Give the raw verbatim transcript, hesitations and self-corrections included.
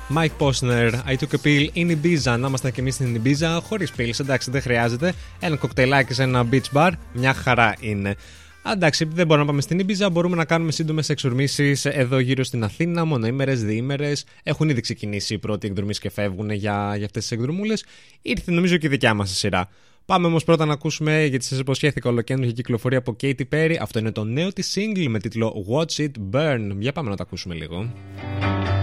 Mike Posner, I took a pill in Ibiza. Να ήμασταν και εμείς στην Ibiza χωρίς pills. Εντάξει, δεν χρειάζεται. Ένα κοκτέιλάκι σε ένα beach bar, μια χαρά είναι. Εντάξει, δεν μπορούμε να πάμε στην Ibiza, μπορούμε να κάνουμε σύντομες εξορμήσεις εδώ γύρω στην Αθήνα, μονοήμερες, διήμερες. Έχουν ήδη ξεκινήσει οι πρώτοι εκδρομείς και φεύγουν για, για αυτές τις εκδρομούλες. Ήρθε νομίζω και η δικιά μας σειρά. Πάμε όμως πρώτα να ακούσουμε, γιατί σας υποσχέθηκα, ολοκέντρια κυκλοφορία από Katy Perry. Αυτό είναι το νέο της single με τίτλο Watch It Burn. Για πάμε να το ακούσουμε λίγο.